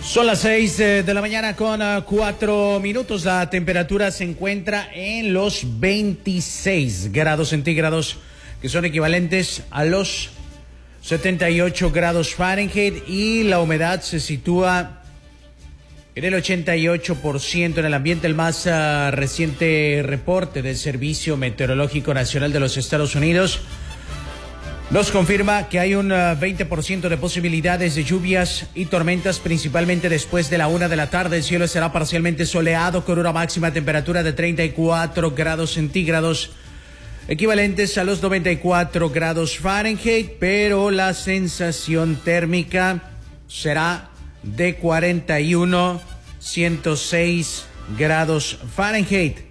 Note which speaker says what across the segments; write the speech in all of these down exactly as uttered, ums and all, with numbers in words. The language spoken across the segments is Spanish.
Speaker 1: Son las seis de la mañana con uh, cuatro minutos. La temperatura se encuentra en los veintiséis grados centígrados, que son equivalentes a los setenta y ocho grados Fahrenheit, y la humedad se sitúa en el ochenta y ocho por ciento en el ambiente. El más uh, reciente reporte del Servicio Meteorológico Nacional de los Estados Unidos nos confirma que hay un uh, veinte por ciento de posibilidades de lluvias y tormentas, principalmente después de la una de la tarde. El cielo estará parcialmente soleado con una máxima temperatura de treinta y cuatro grados centígrados, equivalentes a los noventa y cuatro grados Fahrenheit, pero la sensación térmica será de cuarenta y uno, ciento seis grados Fahrenheit.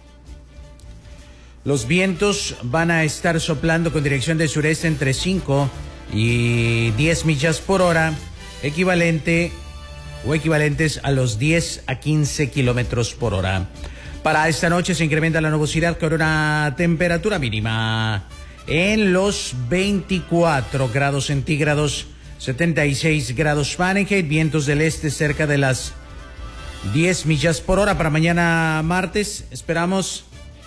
Speaker 1: Los vientos van a estar soplando con dirección del sureste entre cinco y diez millas por hora, equivalente o equivalentes a los diez a quince kilómetros por hora. Para esta noche se incrementa la nubosidad con una temperatura mínima en los veinticuatro grados centígrados, setenta y seis grados Fahrenheit, vientos del este cerca de las diez millas por hora. Para mañana martes esperamos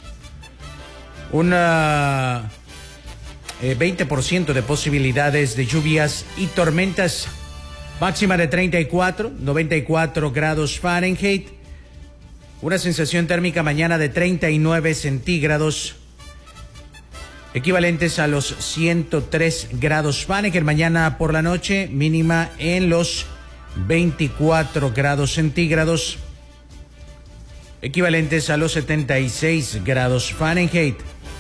Speaker 1: un uh, eh, veinte por ciento de posibilidades de lluvias y tormentas, máxima de treinta y cuatro, noventa y cuatro grados Fahrenheit, una sensación térmica mañana de treinta y nueve centígrados, equivalentes a los ciento tres grados Fahrenheit. Mañana por la noche mínima en los veinticuatro grados centígrados, equivalentes a los setenta y seis grados Fahrenheit.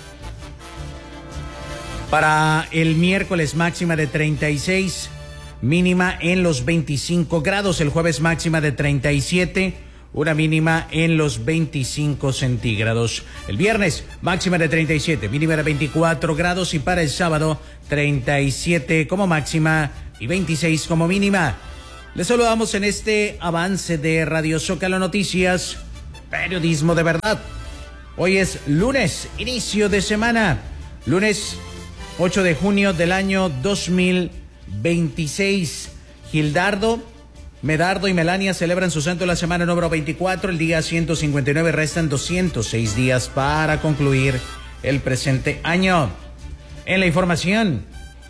Speaker 1: Para el miércoles máxima de treinta y seis, mínima en los veinticinco grados. El jueves máxima de treinta y siete, una mínima en los veinticinco centígrados. El viernes máxima de treinta y siete, mínima de veinticuatro grados. Y para el sábado treinta y siete como máxima y veintiséis como mínima. Les saludamos en este avance de Radio Zócalo Noticias, periodismo de verdad. Hoy es lunes, inicio de semana, lunes ocho de junio del año dos mil veintiséis. Gildardo, Medardo y Melania celebran su santo la semana número veinticuatro, el día ciento cincuenta y nueve. Restan doscientos seis días para concluir el presente año. En la información,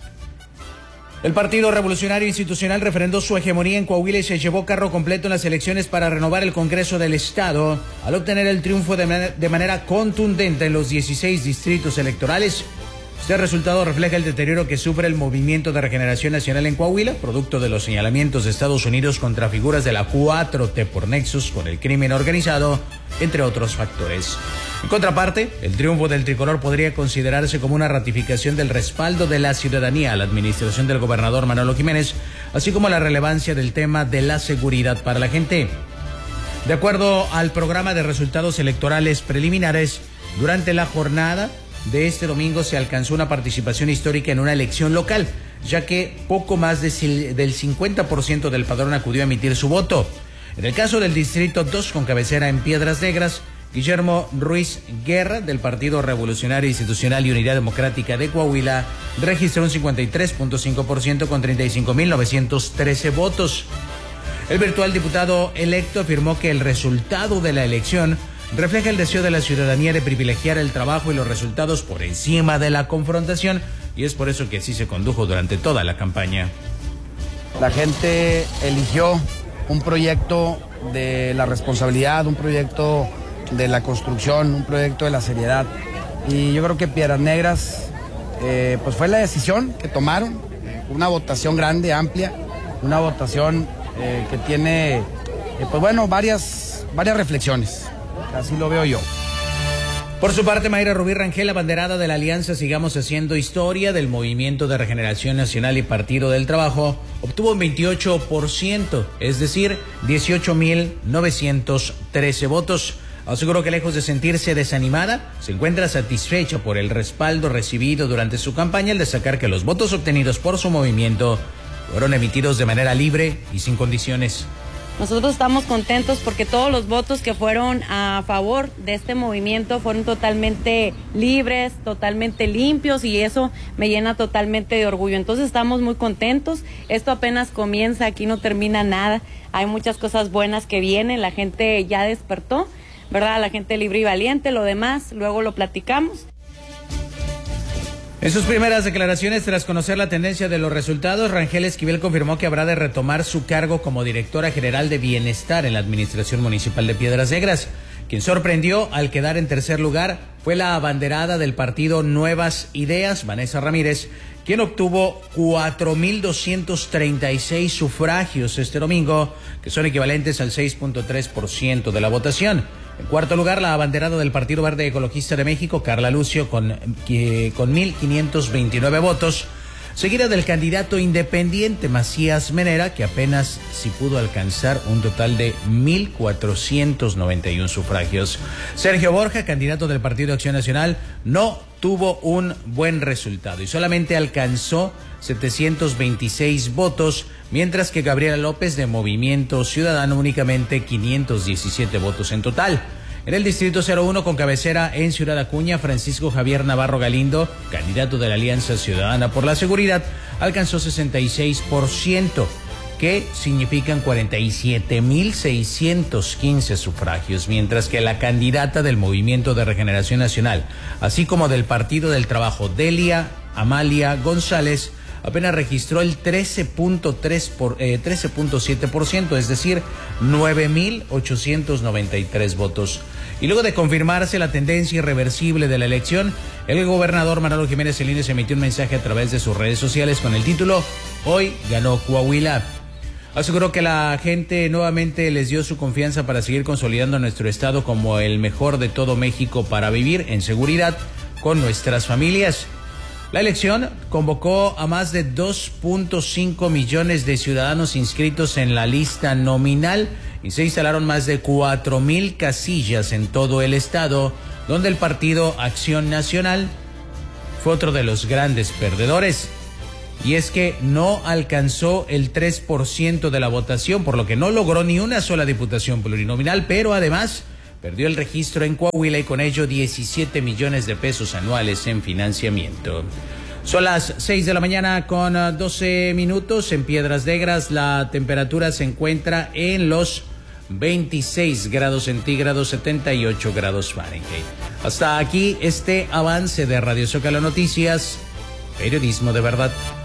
Speaker 1: el Partido Revolucionario Institucional refrendó su hegemonía en Coahuila y se llevó carro completo en las elecciones para renovar el Congreso del Estado, al obtener el triunfo de manera, de manera contundente en los dieciséis distritos electorales. Este resultado refleja el deterioro que sufre el Movimiento de Regeneración Nacional en Coahuila, producto de los señalamientos de Estados Unidos contra figuras de la cuatro T por nexos con el crimen organizado, entre otros factores. En contraparte, el triunfo del tricolor podría considerarse como una ratificación del respaldo de la ciudadanía a la administración del gobernador Manolo Jiménez, así como la relevancia del tema de la seguridad para la gente. De acuerdo al programa de resultados electorales preliminares, durante la jornada de este domingo se alcanzó una participación histórica en una elección local, ya que poco más de, del cincuenta por ciento del padrón acudió a emitir su voto. En el caso del Distrito dos, con cabecera en Piedras Negras, Guillermo Ruiz Guerra, del Partido Revolucionario Institucional y Unidad Democrática de Coahuila, registró un cincuenta y tres punto cinco por ciento con treinta y cinco mil novecientos trece votos. El virtual diputado electo afirmó que el resultado de la elección refleja el deseo de la ciudadanía de privilegiar el trabajo y los resultados por encima de la confrontación, y es por eso que así se condujo durante toda la campaña.
Speaker 2: La gente eligió un proyecto de la responsabilidad, un proyecto de la construcción, un proyecto de la seriedad, y yo creo que Piedras Negras eh, pues fue la decisión que tomaron, una votación grande, amplia, una votación eh, que tiene eh, pues bueno, varias, varias reflexiones. Así lo veo yo.
Speaker 1: Por su parte, Mayra Rubí Rangel, abanderada de la alianza Sigamos Haciendo Historia del Movimiento de Regeneración Nacional y Partido del Trabajo, obtuvo un veintiocho por ciento, es decir, dieciocho mil novecientos trece votos. Aseguró que lejos de sentirse desanimada, se encuentra satisfecha por el respaldo recibido durante su campaña, al destacar que los votos obtenidos por su movimiento fueron emitidos de manera libre y sin condiciones.
Speaker 3: Nosotros estamos contentos porque todos los votos que fueron a favor de este movimiento fueron totalmente libres, totalmente limpios, y eso me llena totalmente de orgullo. Entonces estamos muy contentos. Esto apenas comienza, aquí no termina nada. Hay muchas cosas buenas que vienen, la gente ya despertó, ¿verdad? La gente libre y valiente, lo demás luego lo platicamos.
Speaker 1: En sus primeras declaraciones tras conocer la tendencia de los resultados, Rangel Esquivel confirmó que habrá de retomar su cargo como directora general de Bienestar en la Administración Municipal de Piedras Negras. Quien sorprendió al quedar en tercer lugar fue la abanderada del partido Nuevas Ideas, Vanessa Ramírez, quien obtuvo cuatro mil doscientos treinta y seis sufragios este domingo, que son equivalentes al seis punto tres por ciento de la votación. En cuarto lugar, la abanderada del Partido Verde Ecologista de México, Carla Lucio, con, eh, con mil quinientos veintinueve votos, seguida del candidato independiente Macías Menera, que apenas sí pudo alcanzar un total de mil cuatrocientos noventa y uno sufragios. Sergio Borja, candidato del Partido Acción Nacional, no tuvo un buen resultado y solamente alcanzó setecientos veintiséis votos, mientras que Gabriela López de Movimiento Ciudadano únicamente quinientos diecisiete votos en total. En el distrito cero uno, con cabecera en Ciudad Acuña, Francisco Javier Navarro Galindo, candidato de la Alianza Ciudadana por la Seguridad, alcanzó sesenta y seis por ciento, que significan cuarenta y siete mil seiscientos quince sufragios, mientras que la candidata del Movimiento de Regeneración Nacional, así como del Partido del Trabajo, Delia Amalia González, apenas registró el trece punto siete por ciento, es decir, nueve mil ochocientos noventa y tres votos. Y luego de confirmarse la tendencia irreversible de la elección, el gobernador Manolo Jiménez Celines emitió un mensaje a través de sus redes sociales con el título "Hoy ganó Coahuila". Aseguró que la gente nuevamente les dio su confianza para seguir consolidando a nuestro estado como el mejor de todo México para vivir en seguridad con nuestras familias. La elección convocó a más de dos punto cinco millones de ciudadanos inscritos en la lista nominal y se instalaron más de cuatro mil casillas en todo el estado, donde el Partido Acción Nacional fue otro de los grandes perdedores. Y es que no alcanzó el tres por ciento de la votación, por lo que no logró ni una sola diputación plurinominal, pero además perdió el registro en Coahuila y con ello diecisiete millones de pesos anuales en financiamiento. Son las seis de la mañana con doce minutos. En Piedras Negras la temperatura se encuentra en los veintiséis grados centígrados, setenta y ocho grados Fahrenheit. Hasta aquí este avance de Radio Zócalo Noticias, periodismo de verdad.